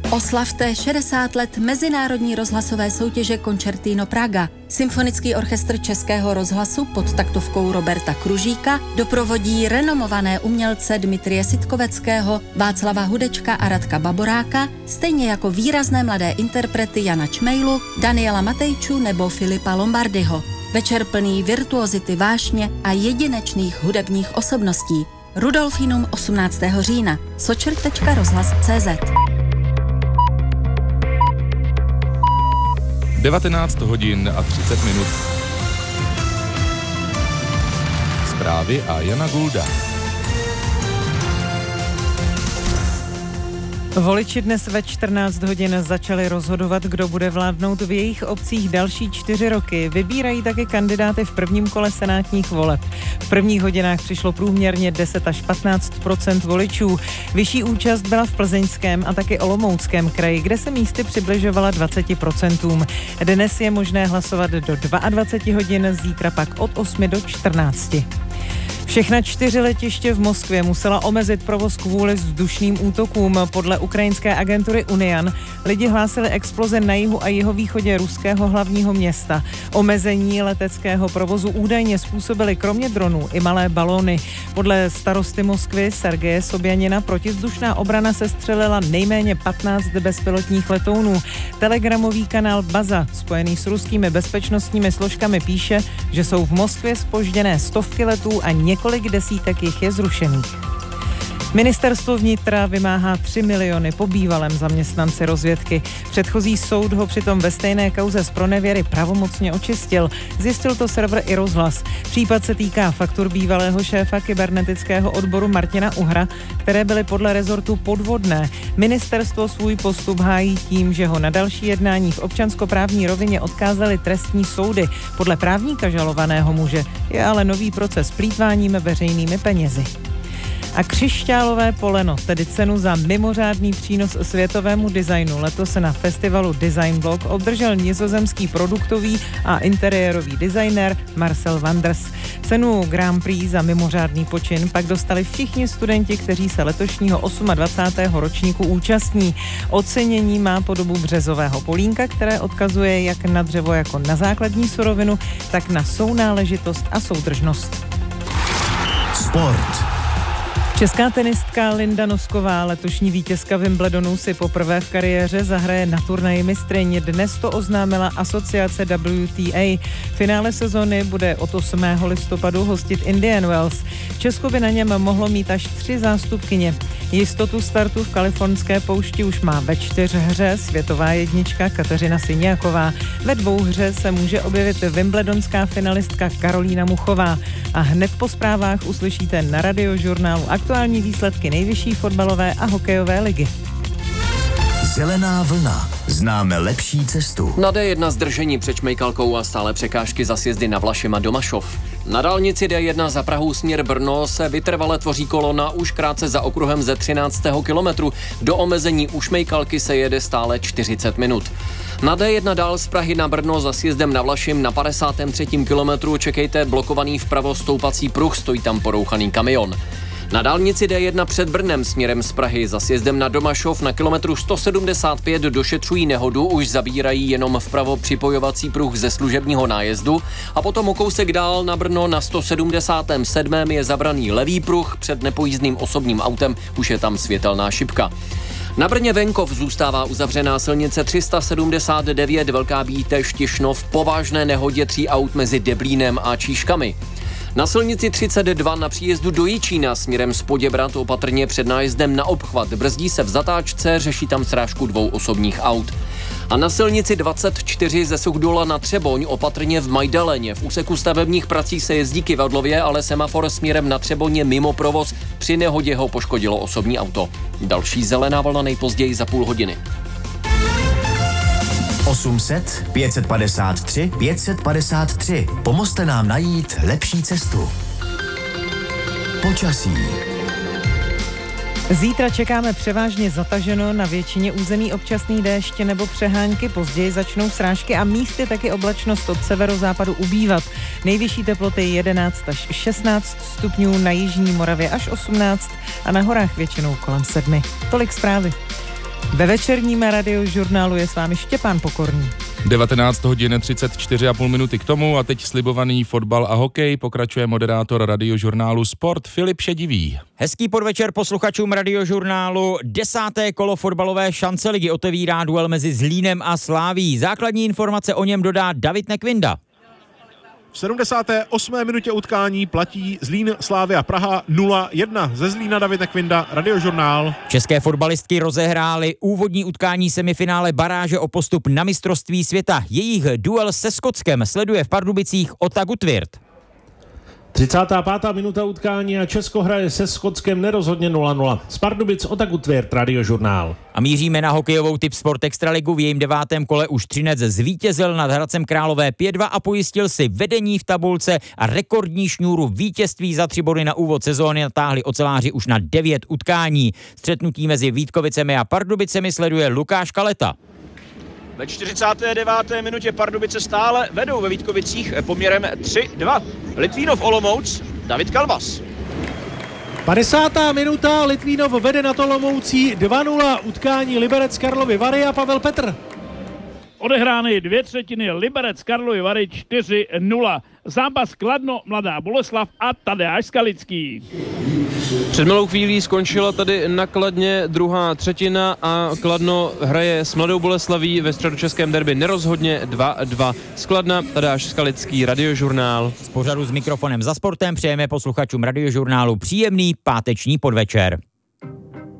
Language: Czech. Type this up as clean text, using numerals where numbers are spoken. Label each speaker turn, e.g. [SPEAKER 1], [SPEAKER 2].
[SPEAKER 1] Oslavte 60 let mezinárodní rozhlasové soutěže Concertino Praga. Symfonický orchestr Českého rozhlasu pod taktovkou Roberta Kružíka doprovodí renomované umělce Dmitrie Sitkoveckého, Václava Hudečka a Radka Baboráka, stejně jako výrazné mladé interprety Jana Čmejlu, Daniela Matejču nebo Filipa Lombardyho. Večer plný virtuozity, vášně a jedinečných hudebních osobností. Rudolfinum 18. října. sočr.rozhlas.cz
[SPEAKER 2] 19 hodin a 30 minut. Zprávy a Jana Gulda.
[SPEAKER 3] Voliči dnes ve 14 hodin začali rozhodovat, kdo bude vládnout v jejich obcích další 4 roky. Vybírají také kandidáty v prvním kole senátních voleb. V prvních hodinách přišlo průměrně 10 až 15% voličů. Vyšší účast byla v Plzeňském a taky Olomouckém kraji, kde se místy přibližovala 20%. Dnes je možné hlasovat do 22 hodin, zítra pak od 8 do 14. Všechna 4 letiště v Moskvě musela omezit provoz kvůli vzdušným útokům. Podle ukrajinské agentury Unian lidi hlásili exploze na jihu a jihovýchodě ruského hlavního města. Omezení leteckého provozu údajně způsobily kromě dronů i malé balóny. Podle starosty Moskvy Sergeje Sobjanina protivzdušná obrana sestřelila nejméně 15 bezpilotních letounů. Telegramový kanál Baza, spojený s ruskými bezpečnostními složkami, píše, že jsou v Moskvě zpožděné stovky letů a několik desítek jich je zrušených. Ministerstvo vnitra vymáhá 3 miliony po bývalém zaměstnanci rozvědky. Předchozí soud ho přitom ve stejné kauze z pronevěry pravomocně očistil. Zjistil to server i Rozhlas. Případ se týká faktur bývalého šéfa kybernetického odboru Martina Uhra, které byly podle rezortu podvodné. Ministerstvo svůj postup hájí tím, že ho na další jednání v občanskoprávní rovině odkázaly trestní soudy. Podle právníka žalovaného muže je ale nový proces plýtváním veřejnými penězi. A křišťálové poleno, tedy cenu za mimořádný přínos světovému designu, letos na festivalu Design Blog obdržel nizozemský produktový a interiérový designér Marcel Wanders. Cenu Grand Prix za mimořádný počin pak dostali všichni studenti, kteří se letošního 28. ročníku účastní. Ocenění má podobu březového polínka, které odkazuje jak na dřevo jako na základní surovinu, tak na sounáležitost a soudržnost.
[SPEAKER 4] Sport.
[SPEAKER 3] Česká tenistka Linda Nosková, letošní vítězka Wimbledonu, si poprvé v kariéře zahraje na turnaji mistryň. Dnes to oznámila asociace WTA. Finále sezony bude od 8. listopadu hostit Indian Wells. Česko by na něm mohlo mít až 3 zástupkyně. Jistotu startu v kalifornské poušti už má ve 4 hře světová jednička Kateřina Syniaková. Ve 2 hře se může objevit wimbledonská finalistka Karolína Muchová. A hned po zprávách uslyšíte na Radiožurnálu aktuální výsledky nejvyšší fotbalové a hokejové ligy.
[SPEAKER 4] Zelená vlna. Známe lepší cestu.
[SPEAKER 5] Na D1 zdržení před Šmejkalkou a stále překážky za sjezdy na Vlašim a Domašov. Na dálnici D1 za Prahou směr Brno se vytrvale tvoří kolona už krátce za okruhem ze 13. kilometru. Do omezení u Šmejkalky se jede stále 40 minut. Na D1 dál z Prahy na Brno za sjezdem na Vlašim na 53. kilometru čekejte blokovaný vpravo stoupací pruh, stojí tam porouchaný kamion. Na dálnici D1 před Brnem směrem z Prahy za sjezdem na Domašov na kilometru 175 došetřují nehodu, už zabírají jenom vpravo připojovací pruh ze služebního nájezdu a potom o kousek dál na Brno na 177. je zabraný levý pruh, před nepojízdným osobním autem už je tam světelná šipka. Na Brně venkov zůstává uzavřená silnice 379 Velká Bítež Tišnov po vážné nehodě 3 aut mezi Deblínem a Číškami. Na silnici 32 na příjezdu do Jičína směrem z Poděbrad opatrně před nájezdem na obchvat. Brzdí se v zatáčce, řeší tam srážku 2 osobních aut. A na silnici 24 ze Suchdola na Třeboň opatrně v Majdaleně. V úseku stavebních prací se jezdí kyvadlově, ale semafor směrem na Třeboň je mimo provoz. Při nehodě ho poškodilo osobní auto. Další zelená vlna nejpozději za půl hodiny.
[SPEAKER 4] 800 553 553. Pomozte nám najít lepší cestu. Počasí.
[SPEAKER 3] Zítra čekáme převážně zataženo, na většině území občasný déšť nebo přehánky, později začnou srážky a místy taky oblačnost od severozápadu ubývat. Nejvyšší teploty 11 až 16 stupňů, na jižní Moravě až 18 a na horách většinou kolem 7. Tolik zprávy. Ve večerním radiožurnálu je s vámi Štěpán Pokorný.
[SPEAKER 2] 19 hodin 34,5 minuty k tomu a teď slibovaný fotbal a hokej. Pokračuje moderátor radiožurnálu Sport Filip Šedivý.
[SPEAKER 6] Hezký podvečer posluchačům radiožurnálu. 10. kolo fotbalové šance ligy otevírá duel mezi Zlínem a Sláví. Základní informace o něm dodá David Nekvinda.
[SPEAKER 7] V 78. minutě utkání platí Zlín Slavia Praha 0-1. Ze Zlína David Nekvinda, radiožurnál.
[SPEAKER 6] České fotbalistky rozehrály úvodní utkání semifinále baráže o postup na mistrovství světa. Jejich duel se Skotskem sleduje v Pardubicích Ota Gutwirth.
[SPEAKER 8] 35. minuta utkání a Česko hraje se Skotskem nerozhodně 0-0. Z Pardubic Ota Gutwirth, radiožurnál.
[SPEAKER 6] A míříme na hokejovou Tipsport Extraligu. V jejím 9. kole už Třinec zvítězil nad Hradcem Králové 5-2 a pojistil si vedení v tabulce a rekordní šňůru vítězství za 3 body na úvod sezóny natáhli oceláři už na 9 utkání. Střetnutí mezi Vítkovicemi a Pardubicemi sleduje Lukáš Kaleta.
[SPEAKER 9] Ve 49. minutě Pardubice stále vedou ve Vítkovicích poměrem 3-2. Litvínov Olomouc, David Kalbas.
[SPEAKER 8] 50. minuta, Litvínov vede nad Olomoucí 2-0, utkání Liberec Karlovy Vary a Pavel Petr.
[SPEAKER 10] Odehrány 2/3, Liberec Karlovy Vary 4-0. Zápas Kladno, Mladá Boleslav a Tadeáš Skalický.
[SPEAKER 11] Před malou chvílí skončila tady na Kladně druhá třetina a Kladno hraje s Mladou Boleslaví ve středočeském derby nerozhodně 2-2. Z Kladna Tadeáš Skalický, radiožurnál.
[SPEAKER 6] Z pořadu s mikrofonem za sportem přejeme posluchačům radiožurnálu příjemný páteční podvečer.